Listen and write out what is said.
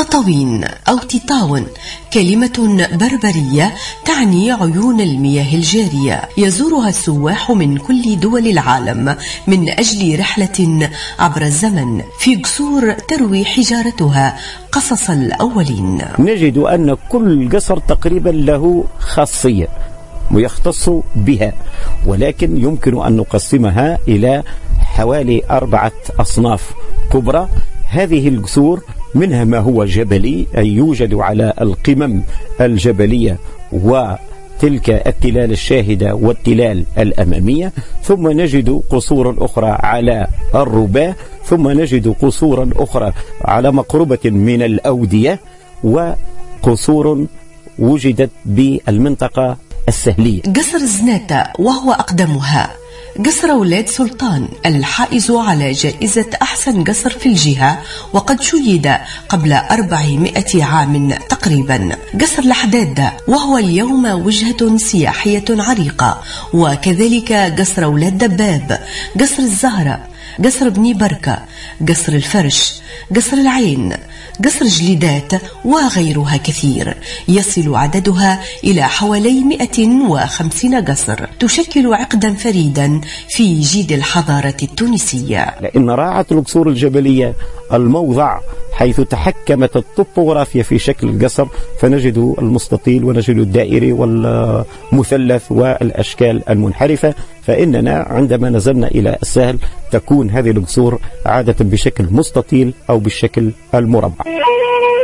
تطاوين أو تطاون كلمة بربرية تعني عيون المياه الجارية، يزورها السواح من كل دول العالم من أجل رحلة عبر الزمن في قصور تروي حجارتها قصص الأولين. نجد أن كل قصر تقريبا له خاصية ويختص بها، ولكن يمكن أن نقسمها إلى حوالي 4 أصناف كبرى. هذه القصور منها ما هو جبلي، أي يوجد على القمم الجبلية وتلك التلال الشاهدة والتلال الأمامية، ثم نجد قصورا أخرى على الرباه، ثم نجد قصورا أخرى على مقربة من الأودية، وقصور وجدت بالمنطقة السهلية. قصر زناتة وهو أقدمها، قصر أولاد سلطان الحائز على جائزة أحسن قصر في الجهة، وقد شيد قبل 400 عام تقريبا. قصر الحداد وهو اليوم وجهة سياحية عريقة، وكذلك قصر أولاد دباب، قصر الزهرة، قصر بني بركة، قصر الفرش، قصر العين، قصر جليدات وغيرها كثير، يصل عددها إلى حوالي 150 قصر، تشكل عقدا فريدا في جيد الحضارة التونسية. لأن راعت القصور الجبلية الموضع حيث تحكمت الطبوغرافيا في شكل القصر، فنجد المستطيل ونجد الدائري والمثلث والأشكال المنحرفة، فإننا عندما نزلنا إلى الساحل تكون هذه القصور عادة بشكل مستطيل أو بالشكل المربع.